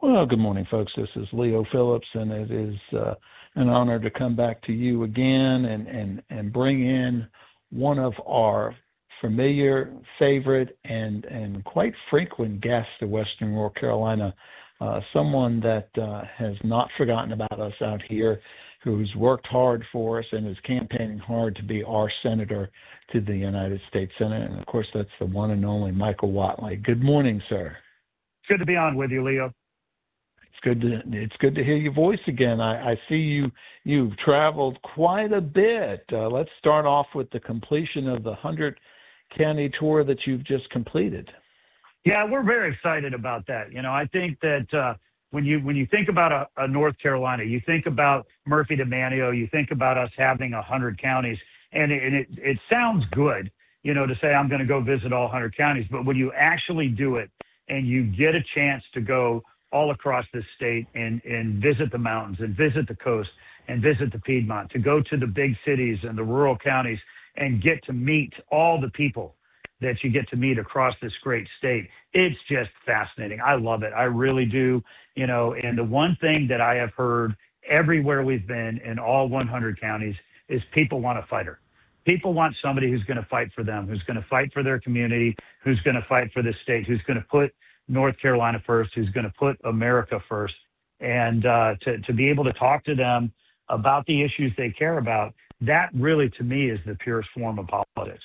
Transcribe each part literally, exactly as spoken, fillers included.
Well, good morning, folks. This is Leo Phillips, and it is uh, an honor to come back to you again and, and, and bring in one of our familiar, favorite, and, and quite frequent guests to Western North Carolina, uh, someone that uh, has not forgotten about us out here, who's worked hard for us and is campaigning hard to be our senator to the United States Senate. And, of course, that's the one and only Michael Whatley. Good morning, sir. It's good to be on with you, Leo. It's good to it's good to hear your voice again. I, I see you you've traveled quite a bit. Uh, let's start off with the completion of the hundred county tour that you've just completed. Yeah, we're very excited about that. You know, I think that uh, when you when you think about a, a North Carolina, you think about Murphy to Manteo, you think about us having a hundred counties, and it, and it it sounds good, you know, to say I'm going to go visit all hundred counties, but when you actually do it and you get a chance to go all across this state and, and visit the mountains and visit the coast and visit the Piedmont, to go to the big cities and the rural counties and get to meet all the people that you get to meet across this great state. It's just fascinating. I love it. I really do. You know, and the one thing that I have heard everywhere we've been in all one hundred counties is people want a fighter. People want somebody who's going to fight for them, who's going to fight for their community, who's going to fight for the state, who's going to put North Carolina first, who's going to put America first, and uh, to, to be able to talk to them about the issues they care about, that really, to me, is the purest form of politics.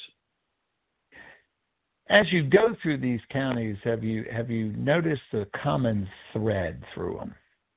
As you go through these counties, have you have you noticed a common thread through them?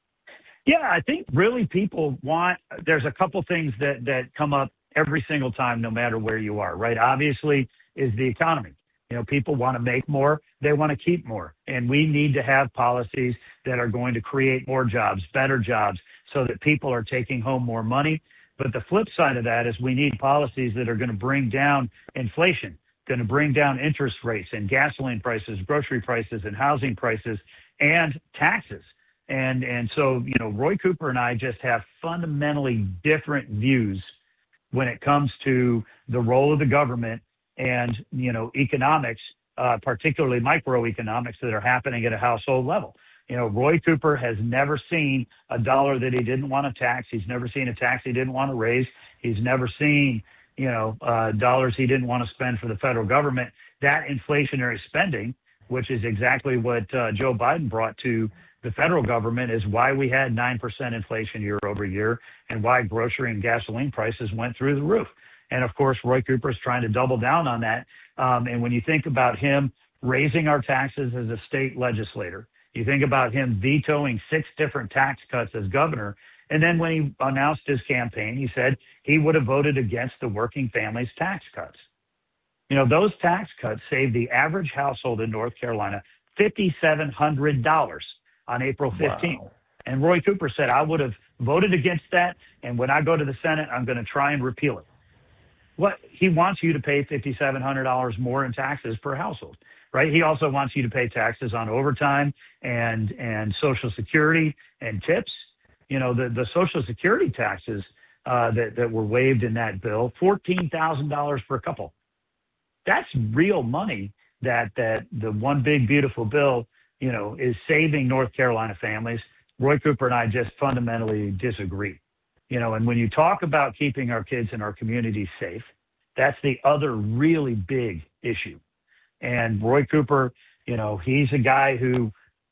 Yeah, I think really people want, there's a couple things that, that come up every single time, no matter where you are, right? Obviously, is the economy. You know, people want to make more, they want to keep more. And we need to have policies that are going to create more jobs, better jobs, so that people are taking home more money. But the flip side of that is we need policies that are going to bring down inflation, going to bring down interest rates and gasoline prices, grocery prices, and housing prices, and taxes. And, and so, you know, Roy Cooper and I just have fundamentally different views when it comes to the role of the government and, you know, economics, uh, particularly microeconomics that are happening at a household level. You know, Roy Cooper has never seen a dollar that he didn't want to tax. He's never seen a tax he didn't want to raise. He's never seen, you know, uh, dollars he didn't want to spend for the federal government. That inflationary spending, which is exactly what uh, Joe Biden brought to the federal government, is why we had nine percent inflation year over year and why grocery and gasoline prices went through the roof. And, of course, Roy Cooper is trying to double down on that. Um, and when you think about him raising our taxes as a state legislator, you think about him vetoing six different tax cuts as governor. And then when he announced his campaign, he said he would have voted against the working families' tax cuts. You know, those tax cuts saved the average household in North Carolina five thousand seven hundred dollars on April fifteenth. Wow. And Roy Cooper said, I would have voted against that. And when I go to the Senate, I'm going to try and repeal it. What he wants you to pay five thousand seven hundred dollars more in taxes per household, right? He also wants you to pay taxes on overtime and and Social Security and tips. You know, the, the Social Security taxes uh, that, that were waived in that bill, fourteen thousand dollars per couple. That's real money that, that the one big, beautiful bill, you know, is saving North Carolina families. Roy Cooper and I just fundamentally disagree. You know, and when you talk about keeping our kids and our communities safe, that's the other really big issue. And Roy Cooper, you know, he's a guy who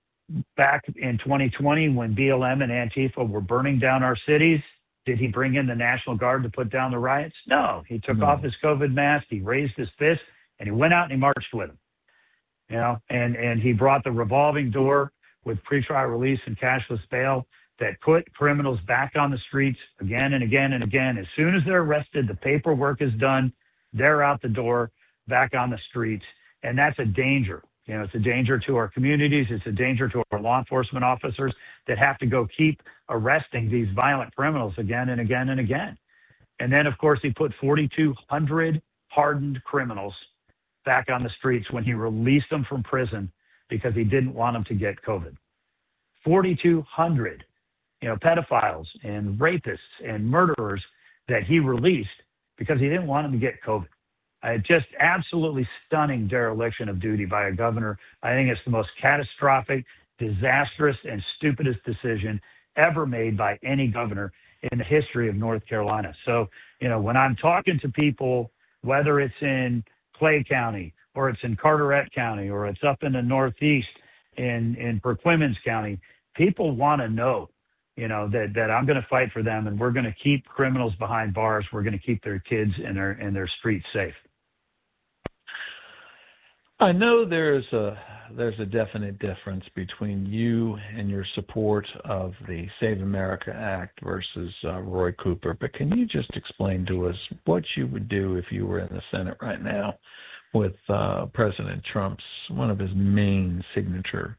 back in twenty twenty, when B L M and Antifa were burning down our cities, did he bring in the National Guard to put down the riots? No, he took mm-hmm. off his COVID mask, he raised his fist, and he went out and he marched with them. You know, and, and he brought the revolving door with pretrial release and cashless bail that put criminals back on the streets again and again and again. As soon as they're arrested, the paperwork is done, they're out the door, back on the streets. And that's a danger. You know, it's a danger to our communities. It's a danger to our law enforcement officers that have to go keep arresting these violent criminals again and again and again. And then, of course, he put forty-two hundred hardened criminals back on the streets when he released them from prison because he didn't want them to get COVID. forty-two hundred, you know, pedophiles and rapists and murderers that he released because he didn't want them to get COVID. Uh, just absolutely stunning dereliction of duty by a governor. I think it's the most catastrophic disastrous and stupidest decision ever made by any governor in the history of North Carolina. So, you know, when I'm talking to people, whether it's in Clay County or it's in Carteret County or it's up in the Northeast in, in Perquimans County, people want to know, you know, that, that I'm going to fight for them and we're going to keep criminals behind bars. We're going to keep their kids and their, and their streets safe. I know there's a there's a definite difference between you and your support of the Save America Act versus uh, Roy Cooper, but can you just explain to us what you would do if you were in the Senate right now with uh, President Trump's, one of his main signature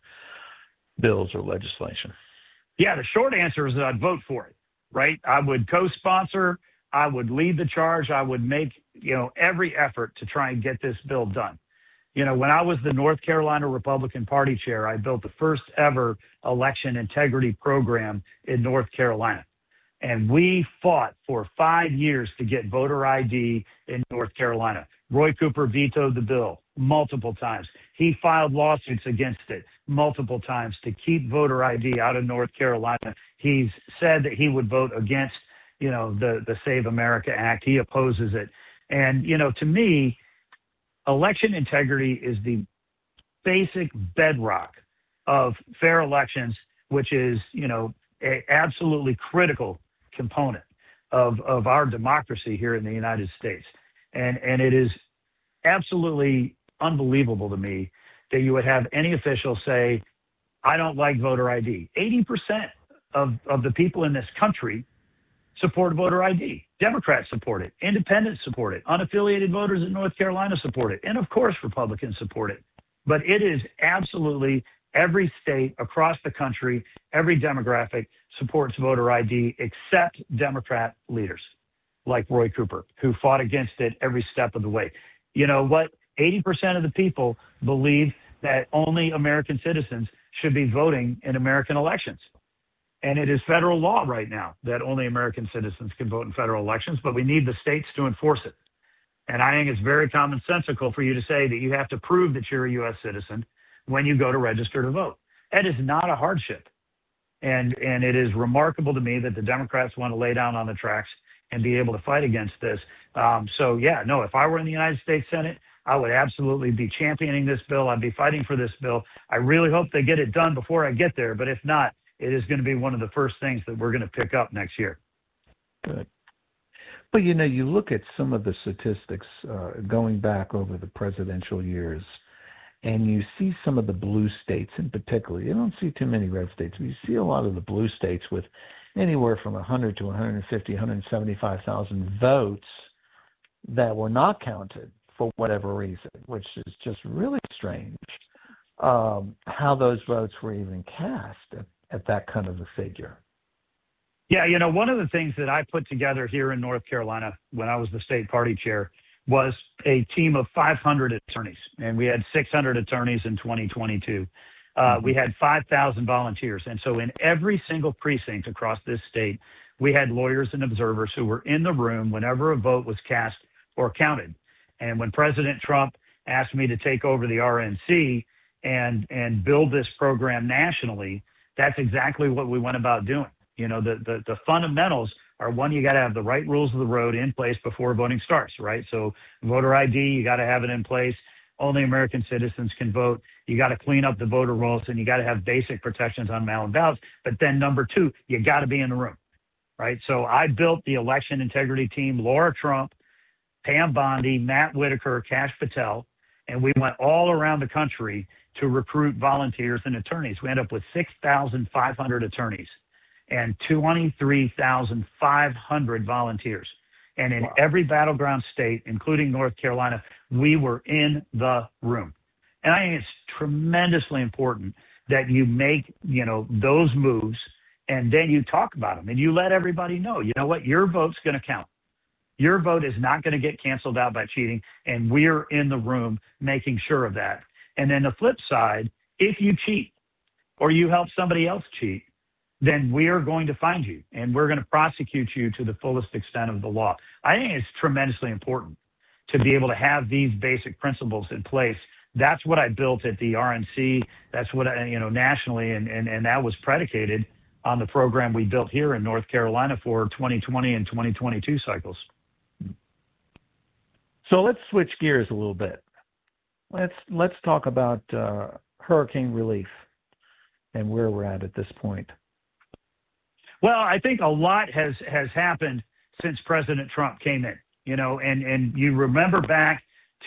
bills or legislation? Yeah, the short answer is that I'd vote for it, right? I would co-sponsor, I would lead the charge, I would make, you know, every effort to try and get this bill done. You know, when I was the North Carolina Republican Party chair, I built the first ever election integrity program in North Carolina. And we fought for five years to get voter I D in North Carolina. Roy Cooper vetoed the bill multiple times. He filed lawsuits against it multiple times to keep voter I D out of North Carolina. He's said that he would vote against, you know, the, the Save America Act. He opposes it. And, you know, to me, election integrity is the basic bedrock of fair elections, which is, you know, an absolutely critical component of, of our democracy here in the United States. And, and it is absolutely unbelievable to me that you would have any official say, I don't like voter I D. eighty percent of, of the people in this country support voter I D. Democrats support it. Independents support it. Unaffiliated voters in North Carolina support it. And of course, Republicans support it. But it is absolutely every state across the country, every demographic supports voter I D except Democrat leaders like Roy Cooper, who fought against it every step of the way. You know what? eighty percent of the people believe that only American citizens should be voting in American elections. And it is federal law right now that only American citizens can vote in federal elections, but we need the states to enforce it. And I think it's very commonsensical for you to say that you have to prove that you're a U S citizen when you go to register to vote. That is not a hardship. And, and it is remarkable to me that the Democrats want to lay down on the tracks and be able to fight against this. Um, so, yeah, no, if I were in the United States Senate, I would absolutely be championing this bill. I'd be fighting for this bill. I really hope they get it done before I get there. But if not, it is going to be one of the first things that we're going to pick up next year. Good. But, you know, you look at some of the statistics uh, going back over the presidential years, and you see some of the blue states in particular. You don't see too many red states, but you see a lot of the blue states with anywhere from one hundred to one hundred fifty, one hundred seventy-five thousand votes that were not counted for whatever reason, which is just really strange, um, how those votes were even cast at, at that kind of a figure. Yeah, you know, one of the things that I put together here in North Carolina when I was the state party chair was a team of five hundred attorneys, and we had six hundred attorneys in twenty twenty-two. Uh, mm-hmm. We had five thousand volunteers. And so in every single precinct across this state, we had lawyers and observers who were in the room whenever a vote was cast or counted. And when President Trump asked me to take over the R N C and, and build this program nationally, that's exactly what we went about doing. You know, the, the, the fundamentals are, one, you got to have the right rules of the road in place before voting starts, right? So voter I D, you got to have it in place. Only American citizens can vote. You got to clean up the voter rolls, and you got to have basic protections on mail-in ballots. But then number two, you got to be in the room, right? So I built the election integrity team, Laura Trump, Pam Bondi, Matt Whitaker, Kash Patel, and we went all around the country to recruit volunteers and attorneys. We ended up with six thousand five hundred attorneys and twenty-three thousand five hundred volunteers. And in wow. every battleground state, including North Carolina, we were in the room. And I think it's tremendously important that you make, you know, those moves, and then you talk about them and you let everybody know, you know what, your vote's going to count. Your vote is not going to get canceled out by cheating, and we're in the room making sure of that. And then the flip side, if you cheat or you help somebody else cheat, then we are going to find you, and we're going to prosecute you to the fullest extent of the law. I think it's tremendously important to be able to have these basic principles in place That's what I built at the R N C. That's what I, you know, nationally, and, and, and that was predicated on the program we built here in North Carolina for twenty twenty and twenty twenty-two cycles. So let's switch gears a little bit. Let's let's talk about uh, hurricane relief and where we're at at this point. Well, I think a lot has has happened since President Trump came in. You know, and and you remember back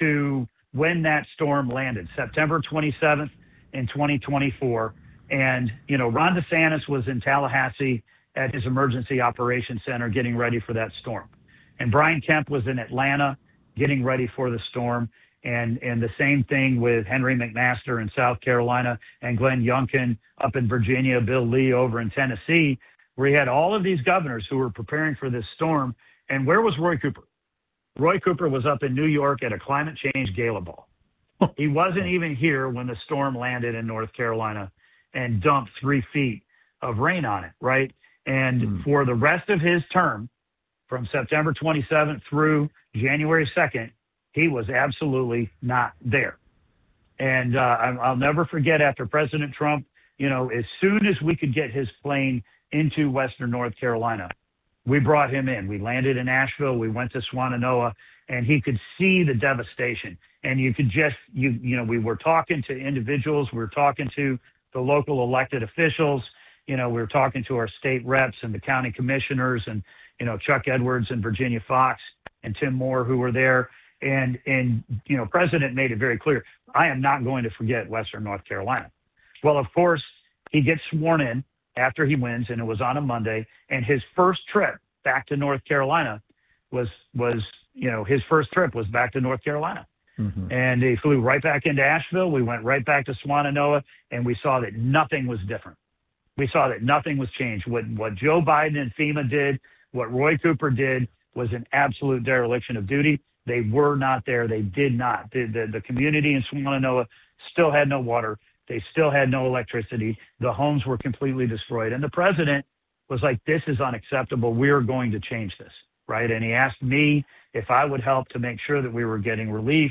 to when that storm landed, September twenty-seventh in twenty twenty-four, and you know, Ron DeSantis was in Tallahassee at his emergency operations center getting ready for that storm, and Brian Kemp was in Atlanta getting ready for the storm. And and the same thing with Henry McMaster in South Carolina and Glenn Youngkin up in Virginia, Bill Lee over in Tennessee, where he had all of these governors who were preparing for this storm. And where was Roy Cooper? Roy Cooper was up in New York at a climate change gala ball. He wasn't even here when the storm landed in North Carolina and dumped three feet of rain on it, right? And mm. for the rest of his term, from September twenty-seventh through January second, he was absolutely not there. And uh, I'll never forget, after President Trump, you know, as soon as we could get his plane into Western North Carolina, we brought him in. We landed in Asheville. We went to Swannanoa, and he could see the devastation. And you could just, you you know, we were talking to individuals. We were talking to the local elected officials. You know, we were talking to our state reps and the county commissioners and, you know, Chuck Edwards and Virginia Fox and Tim Moore, who were there. And, and, you know, President made it very clear, I am not going to forget Western North Carolina. Well, of course, he gets sworn in after he wins, and it was on a Monday. And his first trip back to North Carolina was, was, you know, his first trip was back to North Carolina. Mm-hmm. And he flew right back into Asheville. We went right back to Swannanoa, and we saw that nothing was different. We saw that nothing was changed. What, what Joe Biden and FEMA did, what Roy Cooper did, was an absolute dereliction of duty. They were not there. They did not. The, the, the community in Swannanoa still had no water. They still had no electricity. The homes were completely destroyed. And the president was like, this is unacceptable. We're going to change this, right? And he asked me if I would help to make sure that we were getting relief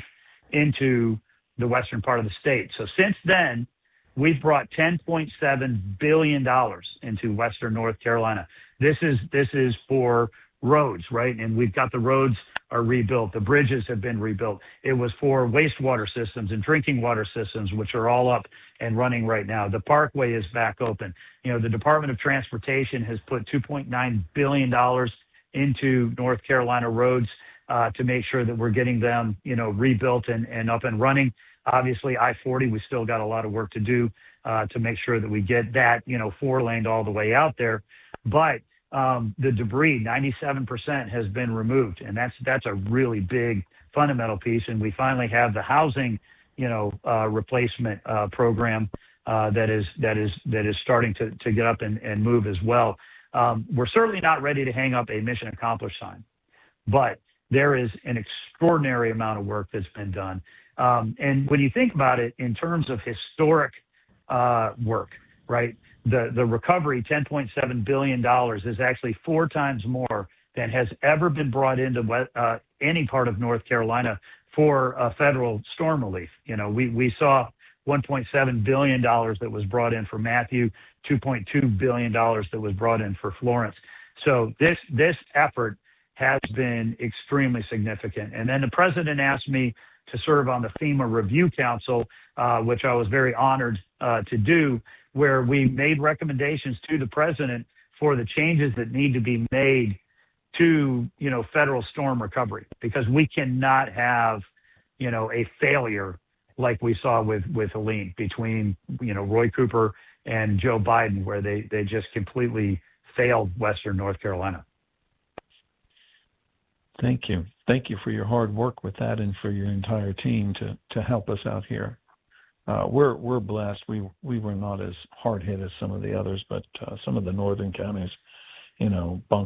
into the western part of the state. So since then, we've brought ten point seven billion dollars into Western North Carolina. This is this is for roads, right? And we've got the roads are rebuilt. The bridges have been rebuilt. It was for wastewater systems and drinking water systems, which are all up and running right now. The Parkway is back open. You know, the Department of Transportation has put two point nine billion dollars into North Carolina roads uh, to make sure that we're getting them, you know, rebuilt and, and up and running. Obviously, I forty, we still got a lot of work to do uh, to make sure that we get that, you know, four-laned all the way out there. But Um, the debris, ninety-seven percent has been removed, and that's that's a really big fundamental piece. And we finally have the housing, you know, uh, replacement uh, program uh, that is that is that is starting to to get up and, and move as well. Um, we're certainly not ready to hang up a mission accomplished sign, but there is an extraordinary amount of work that's been done. Um, and when you think about it in terms of historic uh, work, right? The, the recovery, ten point seven billion dollars, is actually four times more than has ever been brought into uh, any part of North Carolina for uh, federal storm relief. You know, we, we saw one point seven billion dollars that was brought in for Matthew, two point two billion dollars that was brought in for Florence. So this, this effort has been extremely significant. And then the president asked me to serve on the FEMA Review Council, uh, which I was very honored uh, to do, where we made recommendations to the president for the changes that need to be made to, you know, federal storm recovery, because we cannot have, you know, a failure like we saw with, with Helene between, you know, Roy Cooper and Joe Biden, where they, they just completely failed Western North Carolina. Thank you. Thank you for your hard work with that and for your entire team to, to help us out here. Uh, we're we're blessed. We we were not as hard hit as some of the others, but uh, some of the northern counties, you know, Bunk